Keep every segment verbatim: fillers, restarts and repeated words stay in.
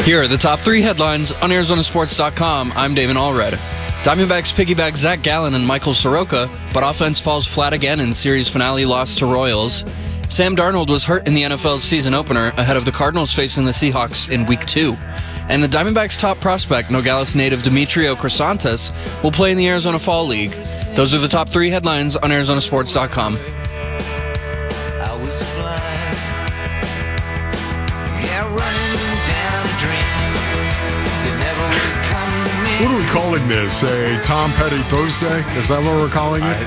Here are the top three headlines on Arizona Sports dot com. I'm Damon Allred. Diamondbacks piggyback Zach Gallen and Michael Soroka, but offense falls flat again in series finale loss to Royals. Sam Darnold was hurt in the N F L's season opener ahead of the Cardinals facing the Seahawks in week two. And the Diamondbacks' top prospect, Nogales native Demetrio Crisantes, will play in the Arizona Fall League. Those are the top three headlines on Arizona Sports dot com. I was blind, yeah, running down a dream that never would come to me. What are we calling this? A Tom Petty Thursday? Is that what we're calling it?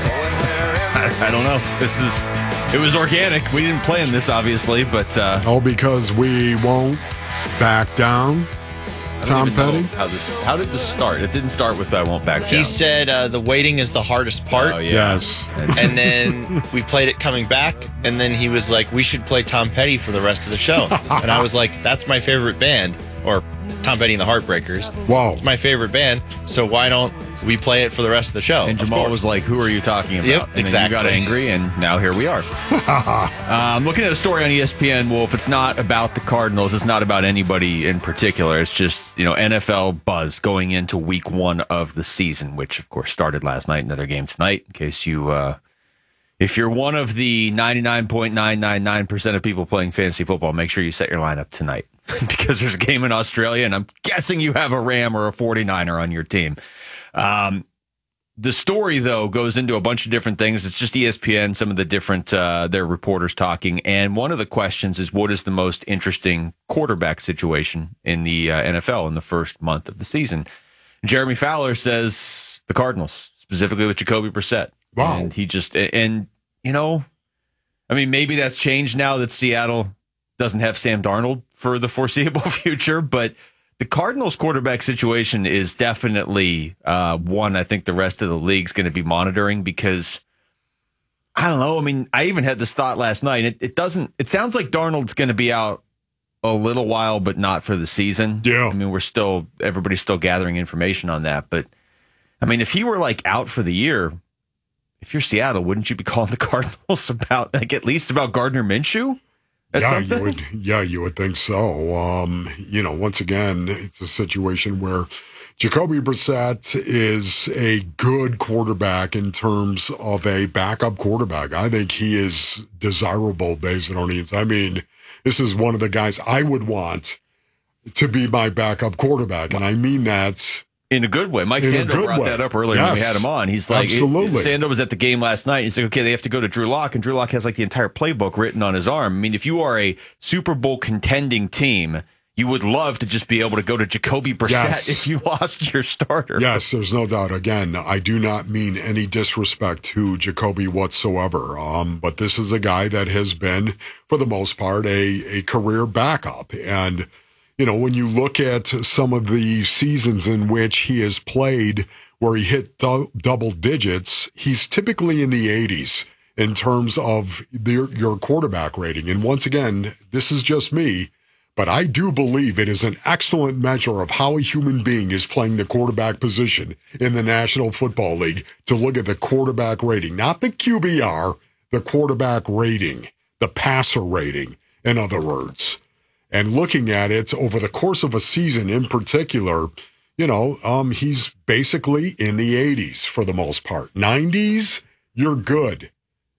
I, I don't know. This is, it was organic. We didn't plan this, obviously, but. Uh, All because we won't back down? Tom Petty? How, this, how did this start? It didn't start with I won't back down. He said uh, the waiting is the hardest part. Oh, yeah. Yes. And then we played it coming back, and then he was like, we should play Tom Petty for the rest of the show. And I was like, that's my favorite band, or Tom Petty and the Heartbreakers. Whoa. It's my favorite band, so why don't we play it for the rest of the show? And Of Jamal course. was like, who are you talking about? Yep, and exactly. then you got angry, and now here we are. uh, I'm looking at a story on E S P N, Wolf. It's not about the Cardinals. It's not about anybody in particular. It's just, you know, N F L buzz going into week one of the season, which, of course, started last night. Another game tonight, in case you... Uh, If you're one of the ninety-nine point nine nine nine percent of people playing fantasy football, make sure you set your lineup tonight because there's a game in Australia, and I'm guessing you have a Ram or a forty-niner on your team. Um, the story, though, goes into a bunch of different things. It's just E S P N, some of the different, uh, their reporters talking, and one of the questions is, what is the most interesting quarterback situation in the uh, N F L in the first month of the season? Jeremy Fowler says the Cardinals, specifically with Jacoby Brissett. Wow. And he just, and, you know, I mean, maybe that's changed now that Seattle doesn't have Sam Darnold for the foreseeable future, but the Cardinals quarterback situation is definitely uh, one I think the rest of the league's going to be monitoring because, I don't know, I mean, I even had this thought last night. It, it doesn't, it sounds like Darnold's going to be out a little while, but not for the season. Yeah. I mean, we're still, everybody's still gathering information on that, but I mean, if he were like out for the year, if you're Seattle, wouldn't you be calling the Cardinals about, like, at least about Gardner Minshew? That's Yeah, something? you would. Yeah, you would think so. Um, you know, once again, it's a situation where Jacoby Brissett is a good quarterback in terms of a backup quarterback. I think he is desirable based on needs. I mean, this is one of the guys I would want to be my backup quarterback, and I mean that. In a good way. Mike In a Sando good brought way. that up earlier Yes. when we had him on. He's like, Absolutely. Sando was at the game last night. He's like, okay, they have to go to Drew Lock, and Drew Lock has like the entire playbook written on his arm. I mean, if you are a Super Bowl contending team, you would love to just be able to go to Jacoby Brissett Yes. if you lost your starter. Yes, there's no doubt. Again, I do not mean any disrespect to Jacoby whatsoever. Um, but this is a guy that has been, for the most part, a, a career backup. And, you know, when you look at some of the seasons in which he has played where he hit du- double digits, he's typically in the eighties in terms of the, your quarterback rating. And once again, this is just me, but I do believe it is an excellent measure of how a human being is playing the quarterback position in the National Football League to look at the quarterback rating, not the Q B R, the quarterback rating, the passer rating, in other words. And looking at it over the course of a season in particular, you know, um, he's basically in the eighties for the most part. nineties, you're good.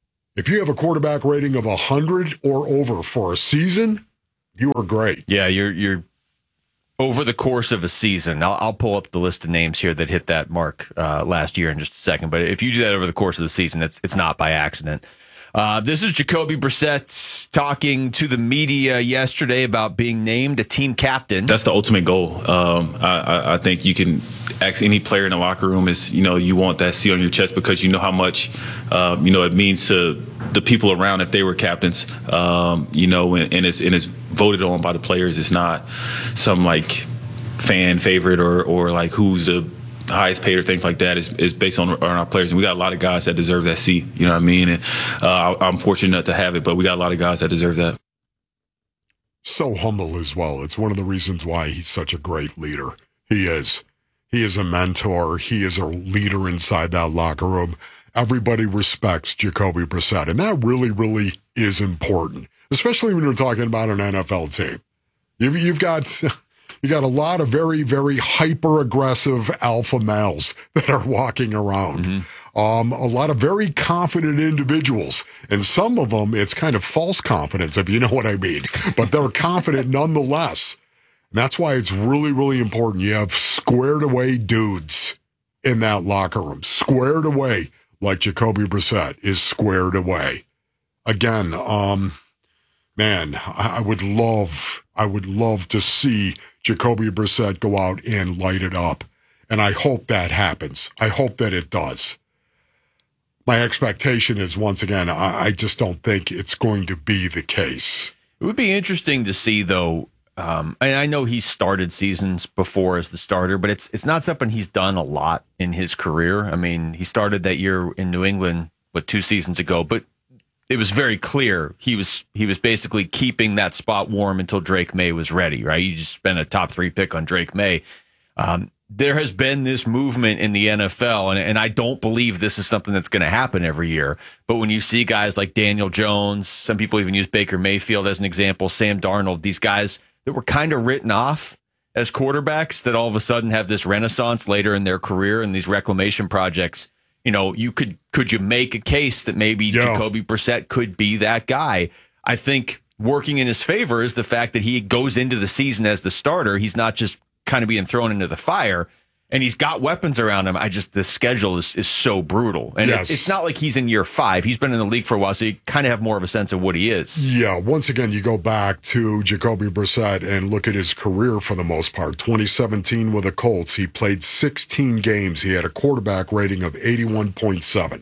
If you have a quarterback rating of one hundred or over for a season, you are great. Yeah, you're you're over the course of a season. I'll, I'll pull up the list of names here that hit that mark uh, last year in just a second. But if you do that over the course of the season, it's it's not by accident. Uh, this is Jacoby Brissett talking to the media yesterday about being named a team captain. That's the ultimate goal. Um, I, I, I think you can ask any player in the locker room is, you know, you want that C on your chest because you know how much, uh, you know, it means to the people around if they were captains, um, you know, and, and it's and it's voted on by the players. It's not some like fan favorite or or like who's the highest paid or things like that. Is is based on, on our players, and we got a lot of guys that deserve that C. You know what I mean? And uh, I'm fortunate to have it, but we got a lot of guys that deserve that. So humble as well. It's one of the reasons why he's such a great leader. He is. He is a mentor. He is a leader inside that locker room. Everybody respects Jacoby Brissett, and that really, really is important, especially when you're talking about an N F L team. You've, you've got You got a lot of very, very hyper-aggressive alpha males that are walking around. Mm-hmm. Um, a lot of very confident individuals. And some of them, it's kind of false confidence, if you know what I mean. But they're confident nonetheless. And that's why it's really, really important. You have squared away dudes in that locker room. Squared away, like Jacoby Brissett is squared away. Again, um, man, I would love, I would love to see Jacoby Brissett go out and light it up. And I hope that happens. I hope that it does. My expectation is, once again, I, I just don't think it's going to be the case. It would be interesting to see, though. Um, I, I know he's started seasons before as the starter, but it's it's not something he's done a lot in his career. I mean, he started that year in New England, what, two seasons ago, but it was very clear he was he was basically keeping that spot warm until Drake May was ready, right? You just spent a top three pick on Drake May. Um, there has been this movement in the N F L, and, and I don't believe this is something that's going to happen every year. But when you see guys like Daniel Jones, some people even use Baker Mayfield as an example, Sam Darnold, these guys that were kind of written off as quarterbacks that all of a sudden have this renaissance later in their career and these reclamation projects. You know, you could could you make a case that maybe yeah. Jacoby Brissett could be that guy? I think working in his favor is the fact that he goes into the season as the starter. He's not just kind of being thrown into the fire, and he's got weapons around him. I just, the schedule is, is so brutal. And yes. it's, it's not like he's in year five. He's been in the league for a while, so you kind of have more of a sense of what he is. Yeah, once again, you go back to Jacoby Brissett and look at his career for the most part. twenty seventeen with the Colts, he played sixteen games. He had a quarterback rating of eighty-one point seven.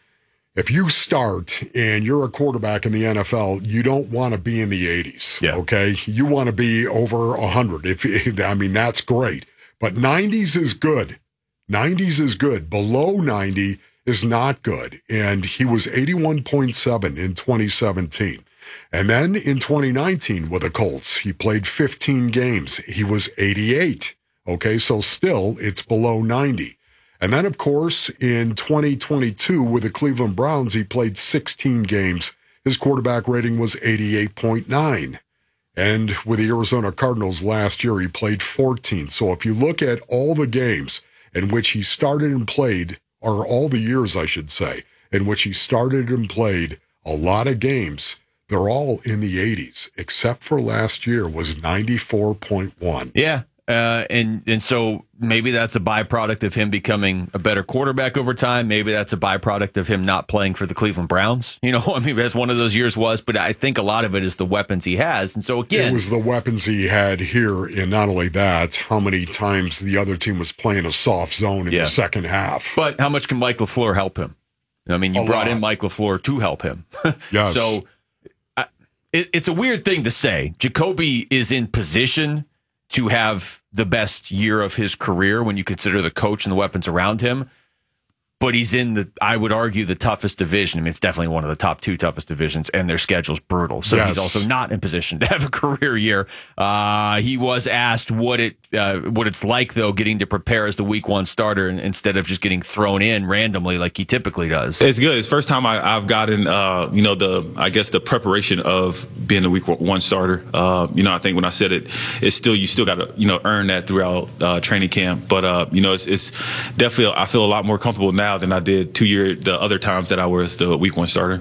If you start and you're a quarterback in the N F L, you don't want to be in the eighties, yeah. okay? You want to be over one hundred. If I mean, that's great. But nineties is good. nineties is good. Below ninety is not good. And he was eighty-one point seven in twenty seventeen. And then in twenty nineteen with the Colts, he played fifteen games. He was eighty-eight. Okay, so still it's below ninety. And then, of course, in twenty twenty-two with the Cleveland Browns, he played sixteen games. His quarterback rating was eighty-eight point nine. And with the Arizona Cardinals last year, he played fourteen. So if you look at all the games in which he started and played, or all the years, I should say, in which he started and played a lot of games, they're all in the eighties, except for last year was ninety-four point one. Yeah. Uh, and and so maybe that's a byproduct of him becoming a better quarterback over time. Maybe that's a byproduct of him not playing for the Cleveland Browns. You know, I mean, as one of those years was, but I think a lot of it is the weapons he has. And so again, it was the weapons he had here. And not only that, how many times the other team was playing a soft zone in yeah. the second half. But how much can Mike LaFleur help him? I mean, you a brought lot. in Mike LaFleur to help him. Yes. So I, it, it's a weird thing to say. Jacoby is in position to have the best year of his career when you consider the coach and the weapons around him. But he's in the, I would argue, the toughest division. I mean, it's definitely one of the top two toughest divisions, and their schedule's brutal. So yes. he's also not in position to have a career year. Uh, he was asked what it uh, what it's like, though, getting to prepare as the week one starter and, instead of just getting thrown in randomly like he typically does. It's good. It's the first time I, I've gotten, uh, you know, the I guess the preparation of being a week one starter. Uh, you know, I think when I said it, it's still you still got to you know earn that throughout uh, training camp. But uh, you know, it's, it's definitely I feel a lot more comfortable now than I did two year the other times that I was the week one starter.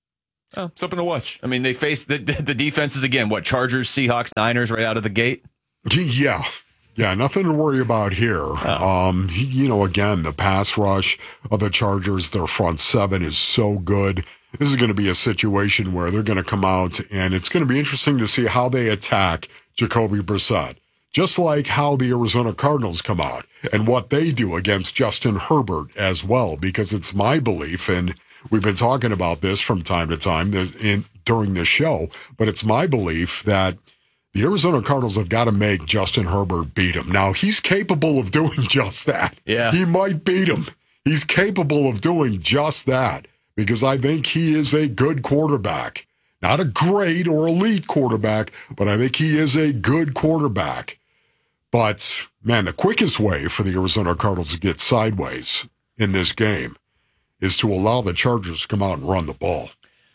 Oh, something to watch. I mean, they faced the, the defenses again. What, Chargers, Seahawks, Niners right out of the gate? Yeah. Yeah, nothing to worry about here. Oh. Um, you know, again, the pass rush of the Chargers, their front seven is so good. This is going to be a situation where they're going to come out, and it's going to be interesting to see how they attack Jacoby Brissett. Just like how the Arizona Cardinals come out and what they do against Justin Herbert as well, because it's my belief, and we've been talking about this from time to time in, during this show, but it's my belief that the Arizona Cardinals have got to make Justin Herbert beat him. Now, he's capable of doing just that. Yeah. He might beat him. He's capable of doing just that because I think he is a good quarterback. Not a great or elite quarterback, but I think he is a good quarterback. But, man, the quickest way for the Arizona Cardinals to get sideways in this game is to allow the Chargers to come out and run the ball.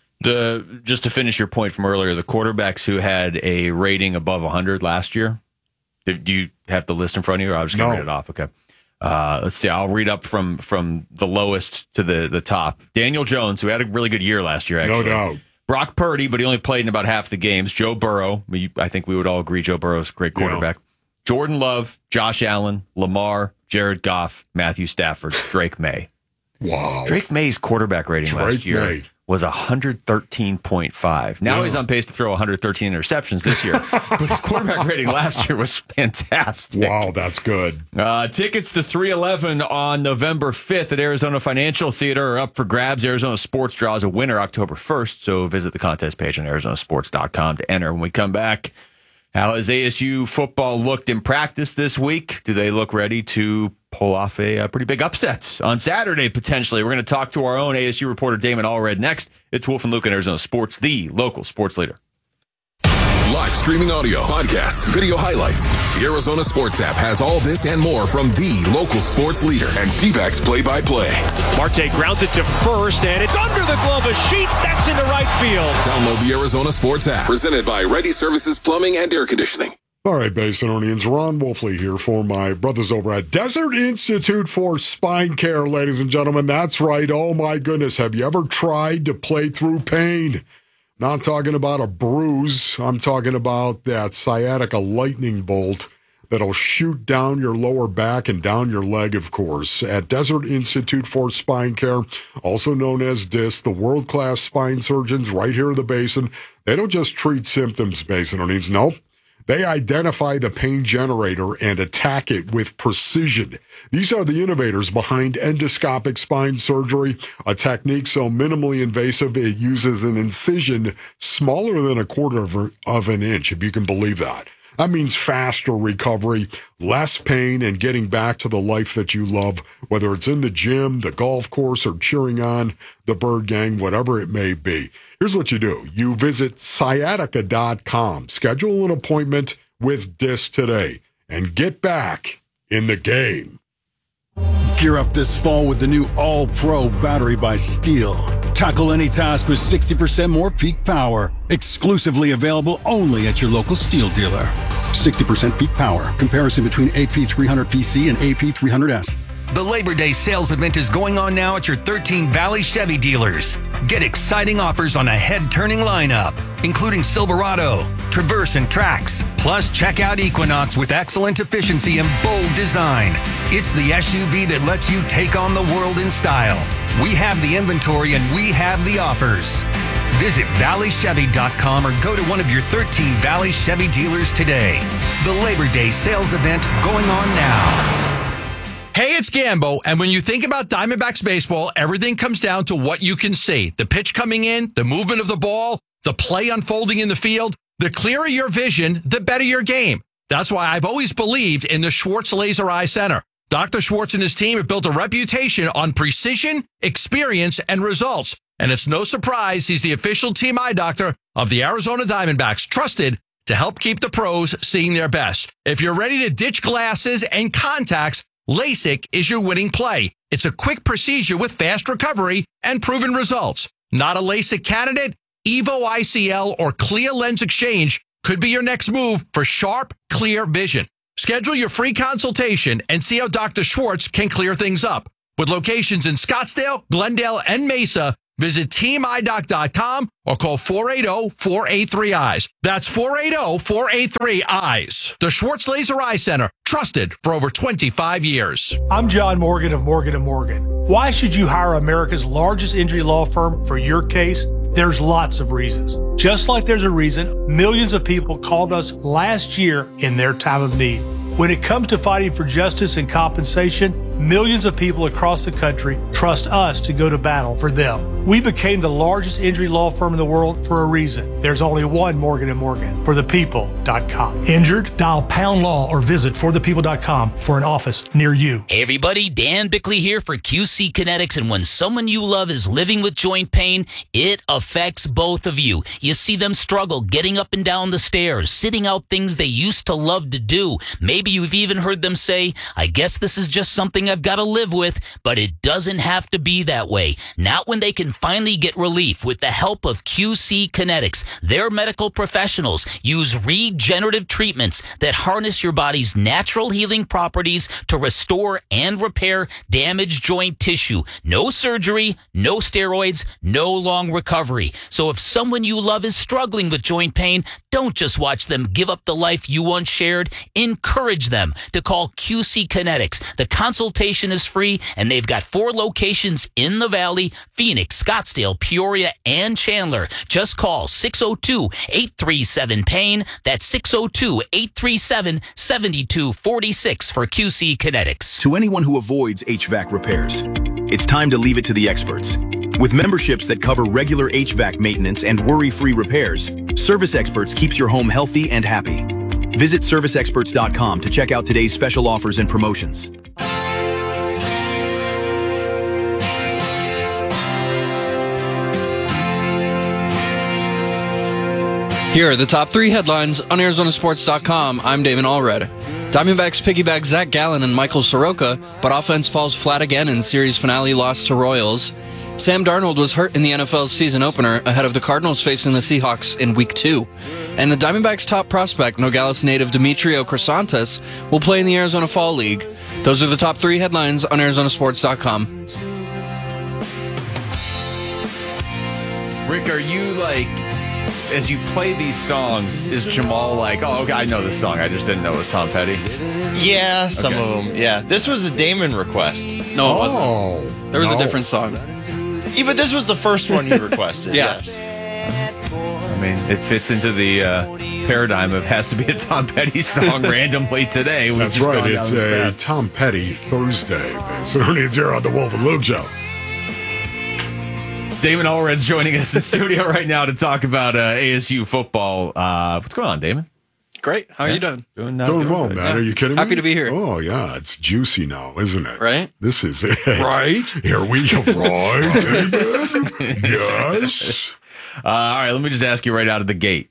The just to finish your point from earlier, the quarterbacks who had a rating above one hundred last year, Do you have the list in front of you, or I'll just No. read it off? Okay. Uh, let's see. I'll read up from from the lowest to the, the top. Daniel Jones, who had a really good year last year, actually. No doubt. Brock Purdy, but he only played in about half the games. Joe Burrow. We, I think we would all agree Joe Burrow's a great quarterback. Yeah. Jordan Love, Josh Allen, Lamar, Jared Goff, Matthew Stafford, Drake May. Wow. Drake May's quarterback rating Drake last year May. was one thirteen point five. Now Yeah. he's on pace to throw one thirteen interceptions this year. But his quarterback rating last year was fantastic. Wow, that's good. Uh, tickets to three eleven on November fifth at Arizona Financial Theater are up for grabs. Arizona Sports draws a winner October first, so visit the contest page on arizona sports dot com to enter. When we come back, how has A S U football looked in practice this week? Do they look ready to pull off a, a pretty big upset on Saturday, potentially? We're going to talk to our own A S U reporter, Damon Allred, next. It's Wolf and Luke in Arizona Sports, the local sports leader. Live streaming audio, podcasts, video highlights. The Arizona Sports app has all this and more from the local sports leader and D-backs play-by-play. Marte grounds it to first, and it's under the glove of Sheets. That's into right field. Download the Arizona Sports app, presented by Ready Services Plumbing and Air Conditioning. All right, Basinonians, Ron Wolfley here for my brothers over at Desert Institute for Spine Care, ladies and gentlemen. That's right. Oh, my goodness. Have you ever tried to play through pain? Not talking about a bruise. I'm talking about that sciatica lightning bolt that'll shoot down your lower back and down your leg, of course. At Desert Institute for Spine Care, also known as D I S, the world-class spine surgeons right here in the Basin, they don't just treat symptoms, Basinonians. No. They identify the pain generator and attack it with precision. These are the innovators behind endoscopic spine surgery, a technique so minimally invasive it uses an incision smaller than a quarter of, of an inch, if you can believe that. That means faster recovery, less pain, and getting back to the life that you love, whether it's in the gym, the golf course, or cheering on the Bird Gang, whatever it may be. Here's what you do. You visit sciatica dot com, schedule an appointment with D I S today, and get back in the game. Gear up this fall with the new All-Pro battery by Steel. Tackle any task with sixty percent more peak power. Exclusively available only at your local Steel dealer. sixty percent peak power. Comparison between A P three hundred P C and A P three hundred S. The Labor Day sales event is going on now at your thirteen Valley Chevy dealers. Get exciting offers on a head-turning lineup, including Silverado, Traverse, and Trax. Plus, check out Equinox with excellent efficiency and bold design. It's the S U V that lets you take on the world in style. We have the inventory and we have the offers. Visit valley chevy dot com or go to one of your thirteen Valley Chevy dealers today. The Labor Day sales event going on now. Hey, it's Gambo, and when you think about Diamondbacks baseball, everything comes down to what you can see. The pitch coming in, the movement of the ball, the play unfolding in the field. The clearer your vision, the better your game. That's why I've always believed in the Schwartz Laser Eye Center. Doctor Schwartz and his team have built a reputation on precision, experience, and results. And it's no surprise he's the official team eye doctor of the Arizona Diamondbacks, trusted to help keep the pros seeing their best. If you're ready to ditch glasses and contacts, LASIK is your winning play. It's a quick procedure with fast recovery and proven results. Not a LASIK candidate? Evo I C L or Clear Lens Exchange could be your next move for sharp, clear vision. Schedule your free consultation and see how Doctor Schwartz can clear things up. With locations in Scottsdale, Glendale, and Mesa, visit team eye doc dot com or call four eight zero, four eight three, eyes. That's four eight zero, four eight three, eyes. The Schwartz Laser Eye Center, trusted for over twenty-five years. I'm John Morgan of Morgan and Morgan. Why should you hire America's largest injury law firm for your case? There's lots of reasons. Just like there's a reason millions of people called us last year in their time of need. When it comes to fighting for justice and compensation, millions of people across the country trust us to go to battle for them. We became the largest injury law firm in the world for a reason. There's only one Morgan and Morgan, for the people dot com. Injured? Dial pound law or visit for the people dot com for an office near you. Hey everybody, Dan Bickley here for Q C Kinetics, and when someone you love is living with joint pain, it affects both of you. You see them struggle getting up and down the stairs, sitting out things they used to love to do. Maybe you've even heard them say, I guess this is just something I've got to live with, but it doesn't have to be that way. Not when they can finally get relief with the help of Q C Kinetics. Their medical professionals use regenerative treatments that harness your body's natural healing properties to restore and repair damaged joint tissue. No surgery, no steroids, no long recovery. So if someone you love is struggling with joint pain, don't just watch them give up the life you once shared. Encourage them to call Q C Kinetics. The consultation is free, and they've got four locations in the Valley: Phoenix, Scottsdale, Peoria, and Chandler. Just call six oh two, eight three seven, pain. That's six oh two, eight three seven, seven two four six for Q C Kinetics. To anyone who avoids H V A C repairs, it's time to leave it to the experts. With memberships that cover regular H V A C maintenance and worry-free repairs, Service Experts keeps your home healthy and happy. Visit service experts dot com to check out today's special offers and promotions. Here are the top three headlines on Arizona Sports dot com. I'm David Allred. Diamondbacks piggyback Zach Gallen and Michael Soroka, but offense falls flat again in series finale loss to Royals. Sam Darnold was hurt in the N F L's season opener ahead of the Cardinals facing the Seahawks in week two. And the Diamondbacks' top prospect, Nogales native Demetrio Crisantes, will play in the Arizona Fall League. Those are the top three headlines on Arizona Sports dot com. Rick, are you like, as you play these songs, is Jamal like, oh, okay, I know this song, I just didn't know it was Tom Petty? Yeah, some Okay. of them. Yeah, this was a Damon request. No, it Oh, wasn't. There was no. a different song. Yeah, but this was the first one you requested. Yeah. Yes. I mean, it fits into the uh, paradigm of has to be a Tom Petty song randomly today. We've That's just right. gone down It's this a path. Tom Petty Thursday. So who needs here on the Wolf and Luke show? Damon Allred's joining us in studio right now to talk about uh, A S U football. Uh, what's going on, Damon? Great. How are you doing? Doing, uh, Doing well, good. man. Are you kidding Happy me? to be here. Oh, yeah. It's juicy now, isn't it? Right? This is it. Right? Here we go. Right, David? Yes. Uh, all right, let me just ask you right out of the gate.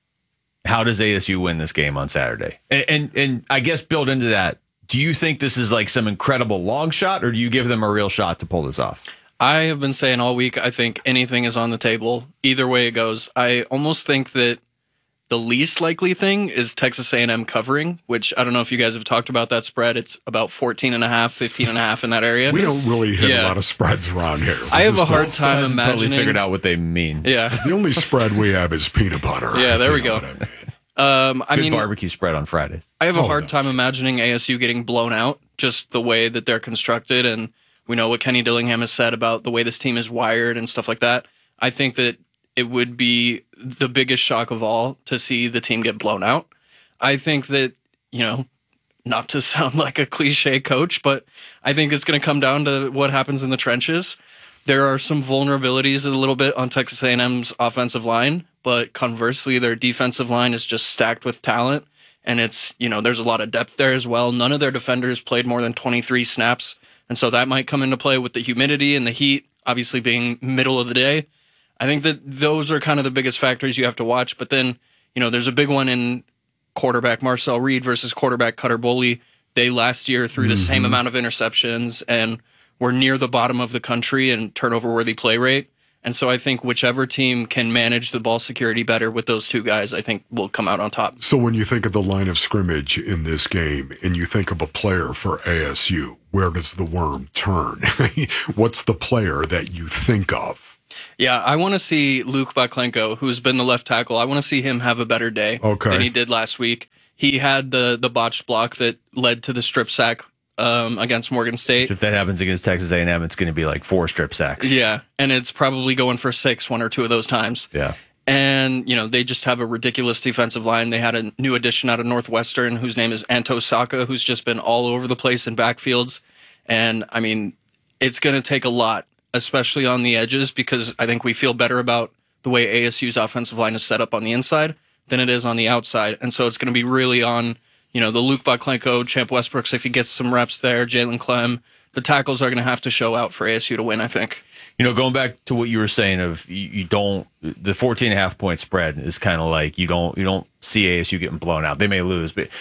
How does A S U win this game on Saturday? And, and and I guess build into that, do you think this is like some incredible long shot, or do you give them a real shot to pull this off? I have been saying all week, I think anything is on the table. Either way it goes. I almost think that the least likely thing is Texas A and M covering, which I don't know if you guys have talked about that spread. It's about fourteen and a half, fifteen and a half in that area. We don't really hit Yeah. a lot of spreads around here. We I have a just hard don't. time Hasn't imagining. totally figured out what they mean. Yeah. The only spread we have is peanut butter. Yeah, if there you we know go. what I mean. Um, I Good mean, barbecue spread on Fridays. I have a Oh, hard no. time imagining A S U getting blown out, just the way that they're constructed. And we know what Kenny Dillingham has said about the way this team is wired and stuff like that. I think that it would be the biggest shock of all to see the team get blown out. I think that, you know, not to sound like a cliche coach, but I think it's going to come down to what happens in the trenches. There are some vulnerabilities a little bit on Texas A and M's offensive line, but conversely, their defensive line is just stacked with talent. And it's, you know, there's a lot of depth there as well. None of their defenders played more than twenty-three snaps. And so that might come into play with the humidity and the heat, obviously being middle of the day. I think that those are kind of the biggest factors you have to watch. But then, you know, there's a big one in quarterback Marcel Reed versus quarterback Cutter Boley. They last year threw the same amount of interceptions and were near the bottom of the country in turnover-worthy play rate. And so I think whichever team can manage the ball security better with those two guys, I think will come out on top. So when you think of the line of scrimmage in this game and you think of a player for A S U, where does the worm turn? What's the player that you think of? Yeah, I want to see Luke Baklenko, who's been the left tackle. I want to see him have a better day Okay. than he did last week. He had the the botched block that led to the strip sack um, against Morgan State. If that happens against Texas A and M, it's going to be like four strip sacks. Yeah, and it's probably going for six one or two of those times. Yeah. And, you know, they just have a ridiculous defensive line. They had a new addition out of Northwestern whose name is Anto Saka, who's just been all over the place in backfields. And, I mean, it's going to take a lot, especially on the edges, because I think we feel better about the way A S U's offensive line is set up on the inside than it is on the outside. And so it's going to be really on, you know, the Luke Baklenko, Champ Westbrooks, if he gets some reps there, Jalen Clem. The tackles are going to have to show out for A S U to win, I think. You know, going back to what you were saying of you, you don't the fourteen and a half point spread is kind of like you don't you don't see A S U getting blown out. They may lose, but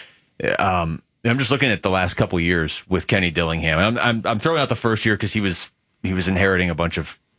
um, I'm just looking at the last couple of years with Kenny Dillingham. I'm I'm, I'm throwing out the first year because he was he was inheriting a bunch of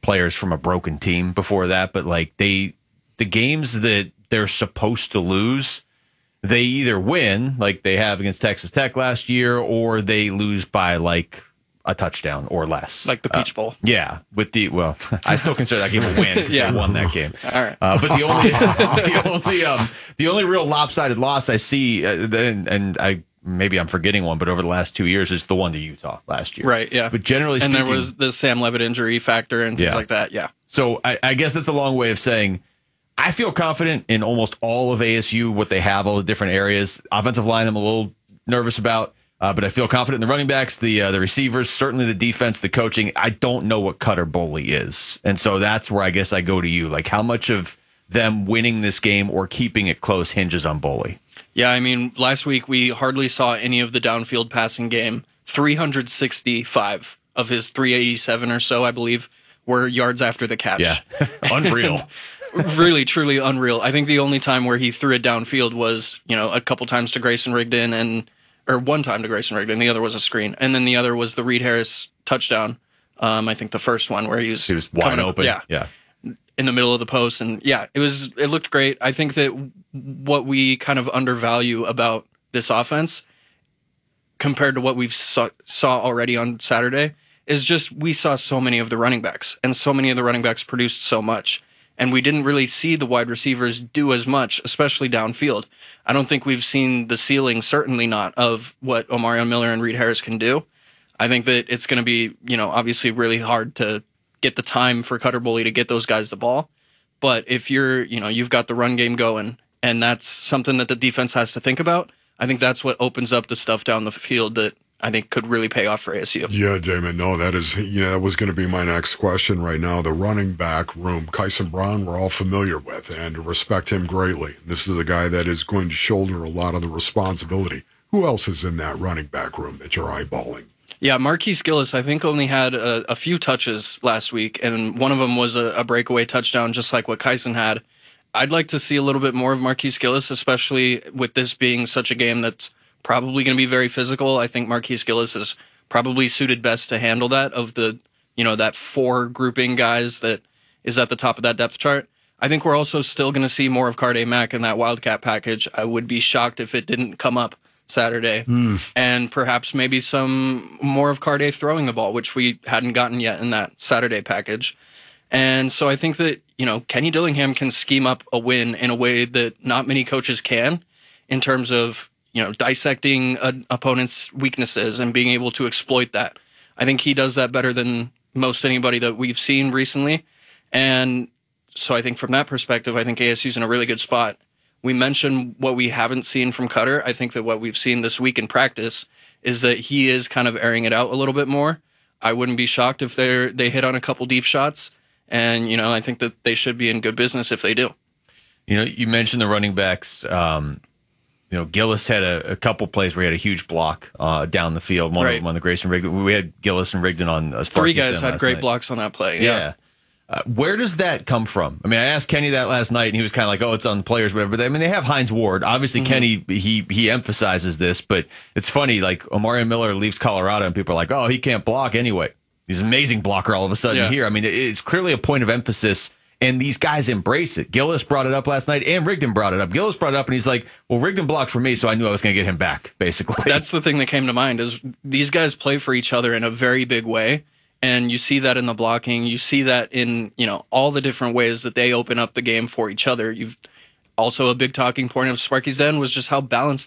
players from a broken team before that, but like they, the games that they're supposed to lose, they either win like they have against Texas Tech last year, or they lose by like a touchdown or less. Like the Peach uh, Bowl. Yeah. With the, well, I still consider that game a win because Yeah. they won that game. All right. Uh, but the only, the only, um, the only real lopsided loss I see, uh, and, and I, maybe I'm forgetting one, but over the last two years is the one to Utah last year. Right, yeah. But generally and speaking. there was the Sam Levitt injury factor and things Yeah. like that, yeah. So I, I guess that's a long way of saying I feel confident in almost all of A S U, what they have, all the different areas. Offensive line, I'm a little nervous about, uh, but I feel confident in the running backs, the uh, the receivers, certainly the defense, the coaching. I don't know what Cutter Boley is. And so that's where I guess I go to you. Like, how much of them winning this game or keeping it close hinges on Boley? Yeah, I mean, last week we hardly saw any of the downfield passing game. three hundred sixty-five of his three eighty-seven or so, I believe, were yards after the catch. Yeah, unreal. Really, truly unreal. I think the only time where he threw it downfield was, you know, a couple times to Grayson Rigdon, and or one time to Grayson Rigdon. The other was a screen, and then the other was the Reed Harris touchdown. Um, I think the first one where he was he was wide coming up- open. yeah, yeah. in the middle of the post, and yeah, it was it looked great. I think that what we kind of undervalue about this offense compared to what we've saw, saw already on Saturday is just we saw so many of the running backs, and so many of the running backs produced so much, and we didn't really see the wide receivers do as much, especially downfield. I don't think we've seen the ceiling, certainly not, of what Omarion Miller and Reed Harris can do. I think that it's going to be, you know, obviously really hard to get the time for Cutter Boley to get those guys the ball. But if you're, you know, you've got the run game going, and that's something that the defense has to think about, I think that's what opens up the stuff down the field that I think could really pay off for A S U. Yeah, Damon. No, that is, yeah, that was going to be my next question right now. The running back room, Kyson Brown, we're all familiar with and respect him greatly. This is a guy that is going to shoulder a lot of the responsibility. Who else is in that running back room that you're eyeballing? Yeah, Marquise Gillis, I think, only had a, a few touches last week, and one of them was a, a breakaway touchdown, just like what Kyson had. I'd like to see a little bit more of Marquise Gillis, especially with this being such a game that's probably going to be very physical. I think Marquise Gillis is probably suited best to handle that, of the, you know, that four grouping guys that is at the top of that depth chart. I think we're also still going to see more of Carday Mack in that Wildcat package. I would be shocked if it didn't come up Saturday. Mm. And perhaps maybe some more of Carday throwing the ball, which we hadn't gotten yet in that Saturday package. And so I think that, you know, Kenny Dillingham can scheme up a win in a way that not many coaches can, in terms of, you know, dissecting an opponent's weaknesses and being able to exploit that. I think he does that better than most anybody that we've seen recently. And so I think from that perspective, I think A S U's in a really good spot. We mentioned what we haven't seen from Cutter. I think that what we've seen this week in practice is that he is kind of airing it out a little bit more. I wouldn't be shocked if they they hit on a couple deep shots. And, you know, I think that they should be in good business if they do. You know, you mentioned the running backs. Um, you know, Gillis had a, a couple plays where he had a huge block uh, down the field. One Right. of them on the Grayson Rigdon. We had Gillis and Rigdon on uh, Three Sparky's guys Den had last great night. blocks on that play. Yeah. Yeah. Uh, where does that come from? I mean, I asked Kenny that last night, and he was kind of like, "Oh, it's on the players, whatever." But I mean, they have Hines Ward. Obviously, Mhm. Kenny he he emphasizes this, but it's funny. Like Omarion Miller leaves Colorado, and people are like, "Oh, he can't block anyway." He's an amazing blocker all of a sudden Yeah. here. I mean, it's clearly a point of emphasis, and these guys embrace it. Gillis brought it up last night, and Rigdon brought it up. Gillis brought it up, and he's like, "Well, Rigdon blocked for me, so I knew I was going to get him back." Basically, That's the thing that came to mind, is these guys play for each other in a very big way. And you see that in the blocking. You see that in, you know, all the different ways that they open up the game for each other. You've also, a big talking point of Sparky's Den was just how balanced